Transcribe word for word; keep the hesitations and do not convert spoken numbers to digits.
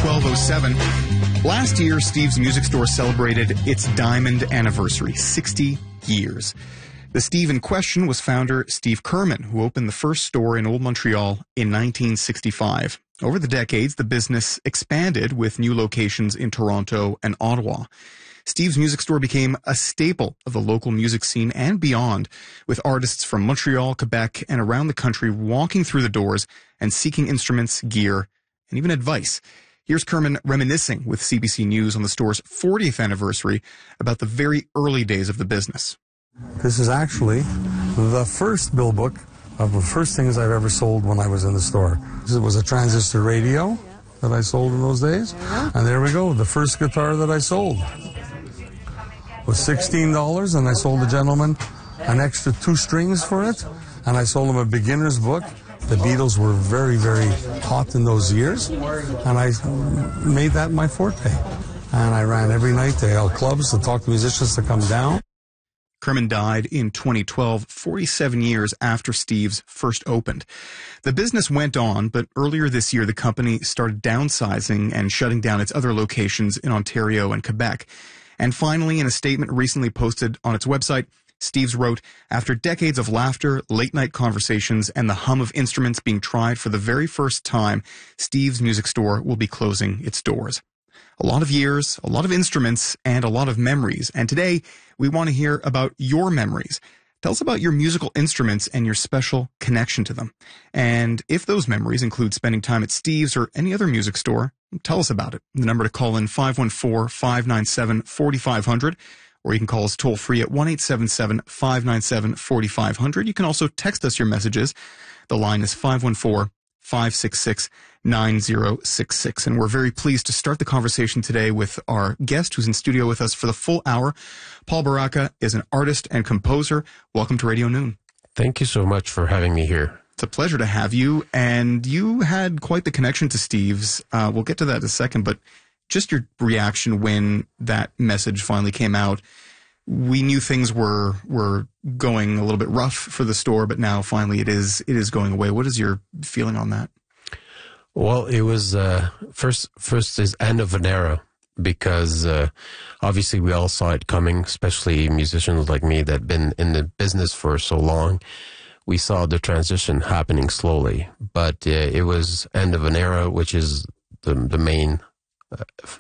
twelve oh seven. Last year, Steve's Music Store celebrated its diamond anniversary, sixty years. The Steve in question was founder Steve Kerman, who opened the first store in Old Montreal in nineteen sixty-five. Over the decades, the business expanded with new locations in Toronto and Ottawa. Steve's Music Store became a staple of the local music scene and beyond, with artists from Montreal, Quebec, and around the country walking through the doors and seeking instruments, gear, and even advice. Here's Kerman reminiscing with C B C News on the store's fortieth anniversary about the very early days of the business. This is actually the first bill book of the first things I've ever sold when I was in the store. It was a transistor radio that I sold in those days. And there we go, the first guitar that I sold was sixteen dollars, and I sold the gentleman an extra two strings for it, and I sold him a beginner's book. The Beatles were very, very hot in those years, and I made that my forte. And I ran every night to L clubs to talk to musicians to come down. Kerman died in twenty twelve, forty-seven years after Steve's first opened. The business went on, but earlier this year the company started downsizing and shutting down its other locations in Ontario and Quebec. And finally, in a statement recently posted on its website, Steve's wrote, "After decades of laughter, late-night conversations, and the hum of instruments being tried for the very first time, Steve's Music Store will be closing its doors." A lot of years, a lot of instruments, and a lot of memories. And today, we want to hear about your memories. Tell us about your musical instruments and your special connection to them. And if those memories include spending time at Steve's or any other music store, tell us about it. The number to call in, five one four, five nine seven, four five zero zero, or you can call us toll-free at one eight seven seven, five nine seven, four five zero zero. You can also text us your messages. The line is five one four, five six six, nine zero six six. And we're very pleased to start the conversation today with our guest who's in studio with us for the full hour. Paul Baraka is an artist and composer. Welcome to Radio Noon. Thank you so much for having me here. It's a pleasure to have you. And you had quite the connection to Steve's. Uh, we'll get to that in a second, but just your reaction when that message finally came out. We knew things were were going a little bit rough for the store, but now finally it is it is going away. What is your feeling on that? Well, it was uh, first first is end of an era, because uh, obviously we all saw it coming, especially musicians like me that had been in the business for so long. We saw the transition happening slowly, but uh, it was end of an era, which is the the main uh,